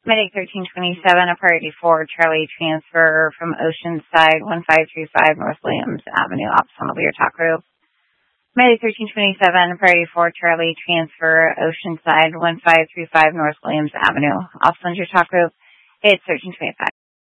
Medic 1327, a priority 4, Charlie transfer from Oceanside 1535 North Williams Avenue, Office on the Lear Talk Group. Medic 1327, a priority 4, Charlie transfer Oceanside 1535 North Williams Avenue, Office on Lear Talk Group. It's 1325.